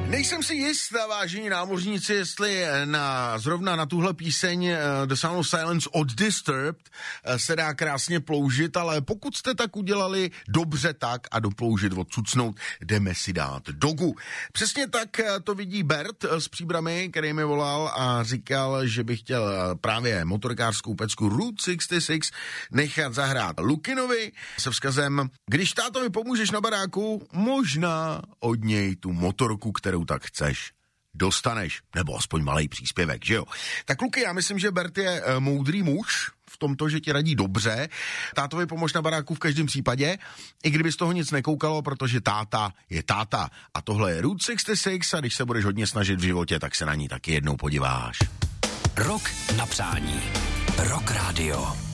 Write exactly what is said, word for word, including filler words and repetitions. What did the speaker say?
Nejsem si jist, vážení námořníci, jestli na, zrovna na tuhle píseň The Sound of Silence od Disturbed se dá krásně ploužit, ale pokud jste tak udělali dobře tak a doploužit odcucnout, jdeme si dát dogu. Přesně tak to vidí Bert z Příbrami, který mi volal a říkal, že by chtěl právě motorkářskou pecku Route šedesát šest nechat zahrát Lukinovi se vzkazem: když táto mi pomůžeš na baráku, možná od něj tu motorku, kterou tak chceš, dostaneš, nebo aspoň malej příspěvek, že jo? Tak Luky, já myslím, že Bert je e, moudrý muž v tomto, že ti radí dobře. Tátovi pomož na baráku v každém případě, i kdyby z toho nic nekoukalo, protože táta je táta. A tohle je Route šedesát šest a když se budeš hodně snažit v životě, tak se na ní taky jednou podíváš. Rok na přání. Rock Radio.